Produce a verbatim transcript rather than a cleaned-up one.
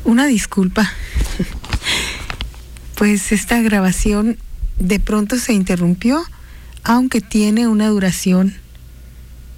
Una disculpa. Pues esta grabación de pronto se interrumpió, aunque tiene una duración